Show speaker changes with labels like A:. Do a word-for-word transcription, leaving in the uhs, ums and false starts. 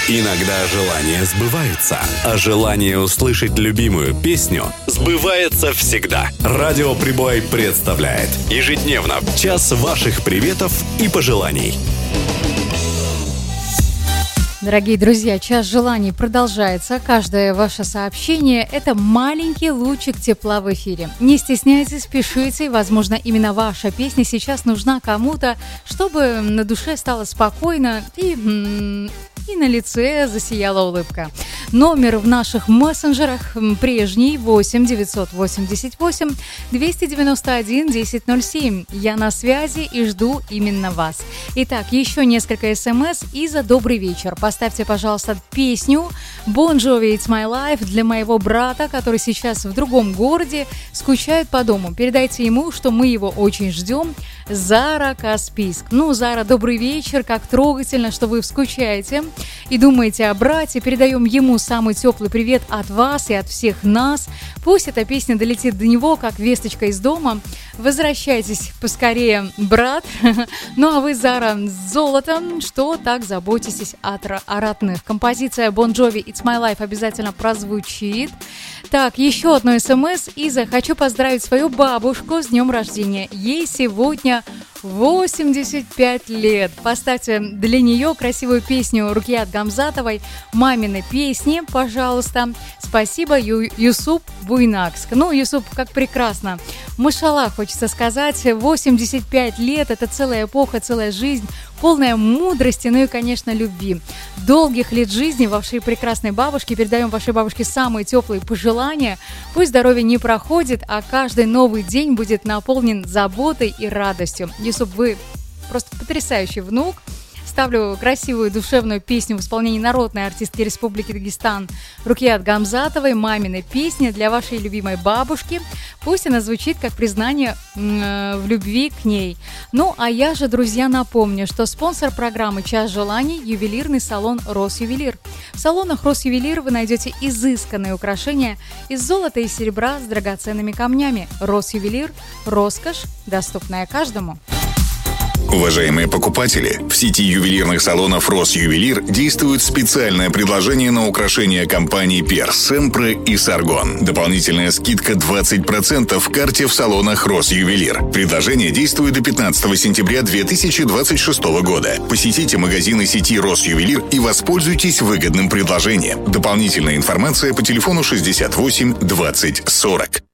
A: Иногда желания сбываются, а желание услышать любимую песню сбывается всегда. Радио Прибой представляет ежедневно час ваших приветов и пожеланий.
B: Дорогие друзья, час желаний продолжается. Каждое ваше сообщение – это маленький лучик тепла в эфире. Не стесняйтесь, пишите. Возможно, именно ваша песня сейчас нужна кому-то, чтобы на душе стало спокойно и, и на лице засияла улыбка. Номер в наших мессенджерах прежний восемь девятьсот восемьдесят восемь двести девяносто один десять ноль семь. Я на связи и жду именно вас. Итак, еще несколько смс и за добрый вечер. Поставьте, пожалуйста, песню Bon Jovi It's My Life для моего брата, который сейчас в другом городе, скучает по дому. Передайте ему, что мы его очень ждем. Зара Каспийск. Ну, Зара, добрый вечер. Как трогательно, что вы скучаете и думаете о брате. Передаем ему самый теплый привет от вас и от всех нас. Пусть эта песня долетит до него, как весточка из дома. Возвращайтесь поскорее, брат. Ну, а вы, Зара, с золотом, что так заботитесь о, о родных. Композиция Bon Jovi It's My Life обязательно прозвучит. Так, еще одно смс. Иза, хочу поздравить свою бабушку с днем рождения. Ей сегодня восемьдесят пять лет. Поставьте для нее красивую песню Рукият Гамзатовой «Мамины песни», пожалуйста. Спасибо, Ю- Юсуп Буйнакск. Ну, Юсуп, как прекрасно. Машалла, хочется сказать. восемьдесят пять лет – это целая эпоха, целая жизнь, полная мудрости, ну и, конечно, любви. Долгих лет жизни вашей прекрасной бабушке. Передаем вашей бабушке самые теплые пожелания. Пусть здоровье не проходит, а каждый новый день будет наполнен заботой и радостью. Юсуп, вы просто потрясающий внук. Ставлю красивую душевную песню в исполнении народной артистки Республики Дагестан Рукият Гамзатовой «Мамины песни» для вашей любимой бабушки. Пусть она звучит как признание э, в любви к ней. Ну, а я же, друзья, напомню, что спонсор программы «Час желаний» – ювелирный салон «Росювелир». В салонах «Росювелир» вы найдете изысканные украшения из золота и серебра с драгоценными камнями. «Росювелир» – роскошь, доступная каждому.
C: Уважаемые покупатели, в сети ювелирных салонов «Росювелир» действует специальное предложение на украшения компаний «Перс», «Семпре» и «Саргон». Дополнительная скидка двадцать процентов в карте в салонах «Росювелир». Предложение действует до пятнадцатого сентября две тысячи двадцать шестого года. Посетите магазины сети «Росювелир» и воспользуйтесь выгодным предложением. Дополнительная информация по телефону шестьдесят восемь двадцать сорок.